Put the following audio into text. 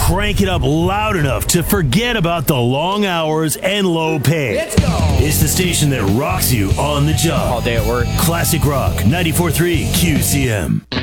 crank it up loud enough to forget about the long hours and low pay. Let's go. It's the station that rocks you on the job. All day at work. Classic Rock 94.3 QCM.